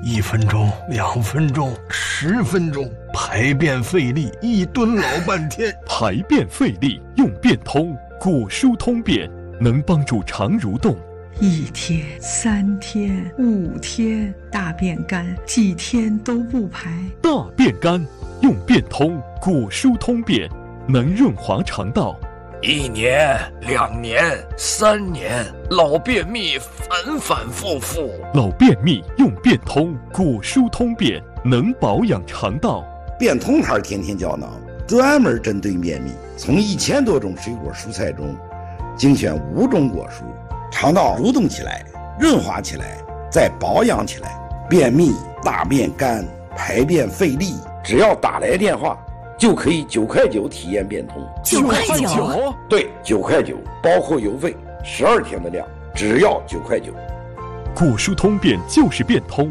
1分钟、2分钟、10分钟，排便费力，一蹲老半天。 排便费力用便通，果蔬通便能帮助肠蠕动。 1天、3天、5天，大便干，几天都不排。 大便干用便通，果蔬通便能润滑肠道。 1年、2年、3年，老便秘反反复复。 老便秘用便通，果蔬通便能保养肠道。 便通牌甜甜胶囊专门针对便秘，从1000多种水果蔬菜中精选5种果蔬，肠道蠕动起来，润滑起来，再保养起来。便秘、大便干、排便费力，只要打来电话就可以9块9体验便通。 9块9？ 对，9块9，包括邮费，12天的量，只要9块9。 果蔬通便就是便通。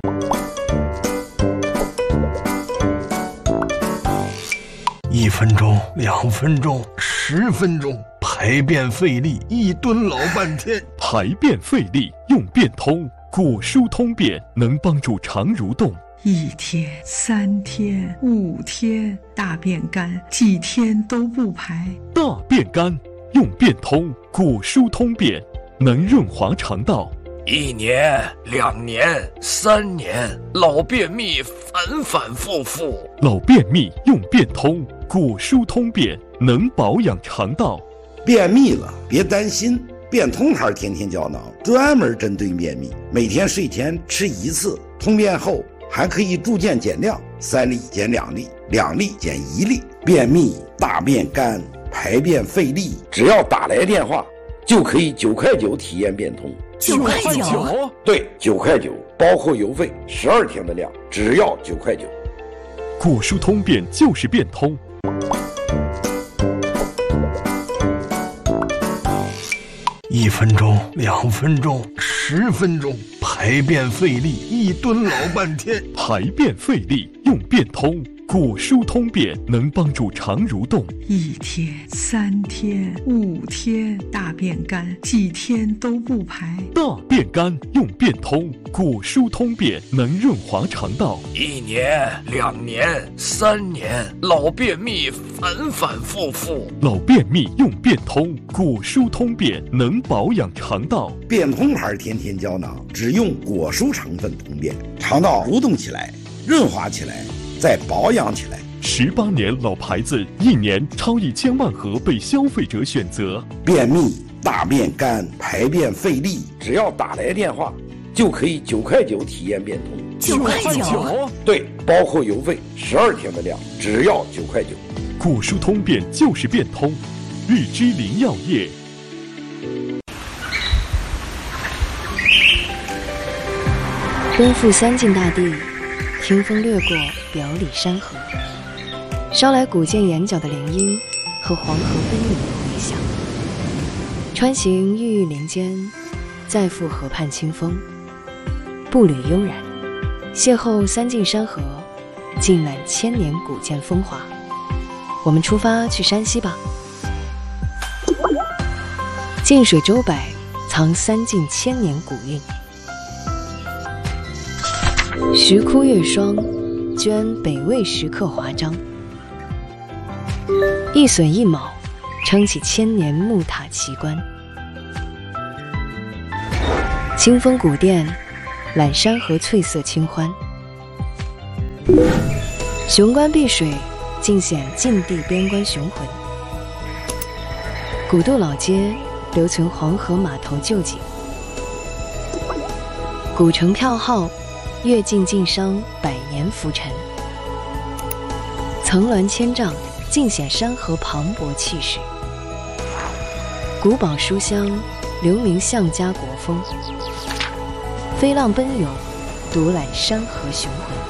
1分钟、2分钟、10分钟，排便费力，一蹲老半天。 排便费力用便通，果蔬通便能帮助肠蠕动。 1天、3天、5天，大便干，几天都不排。 大便干用便通，果蔬通便能润滑肠道。 1年、2年、3年，老便秘反反复复。 老便秘用便通，果蔬通便能保养肠道。 便秘了别担心，便通牌甜甜胶囊专门针对便秘，每天睡前吃1次，通便后还可以逐渐减量，3粒减2粒，2粒减1粒。便秘、大便干、排便费力，只要打来电话就可以9块9体验便通。 9块9？ 对，9块9，包括邮费，12天的量，只要9块9。 果蔬通便就是便通。 1分钟、2分钟、10分钟，排便费力，一蹲老半天。 排便费力用便通，果蔬通便能帮助肠蠕动。 1天、3天、5天，大便干，几天都不排。 大便干用便通，果蔬通便能润滑肠道。 1年、2年、3年，老便秘反反复复。 老便秘用便通，果蔬通便能保养肠道。 便通牌甜甜胶囊只用果蔬成分通便，肠道蠕动起来，润滑起来，再保养起来。 18年老牌子，1年超1000万盒被消费者选择。 便秘、大便干、排便费力，只要打来电话就可以9块9体验便通。 9块9？ 对，包括邮费，12天的量，只要9块9。 果蔬通便就是便通。日之林药业。 奔赴三晋大地，听风掠过表里山河，捎来古建眼角的林荫和黄河奔涌的回响。穿行郁郁林间，再赴河畔清风，步履悠然，邂逅三晋山河，尽览1000年古建风华。我们出发去山西吧。近水周百，藏三晋1000年古韵。石窟月霜，捐北魏石刻华章。一笋一卯，撑起1000年木塔奇观。清风古殿，览山河翠色清欢。雄关碧水，尽显晋地边关雄浑。古渡老街，留存黄河码头旧景。古城票号，阅尽晋商100年浮沉。层峦千丈，尽显山河磅礴气势。古堡书香，留名项家国风。飞浪奔涌，独揽山河雄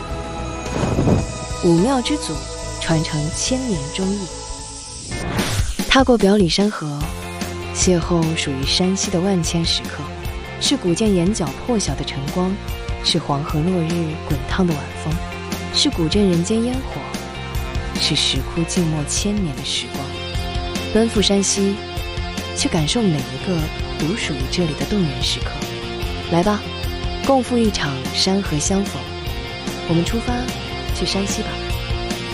浑。武庙之祖，传承1000年忠义。踏过表里山河，邂逅属于山西的万千时刻，是古建眼角破晓的晨光，是黄河落日滚烫的晚风，是古镇人间烟火，是石窟静默1000年的时光。奔赴山西，去感受每一个独属于这里的动人时刻。来吧， 共赴一场山河相逢。我们出发去山西吧。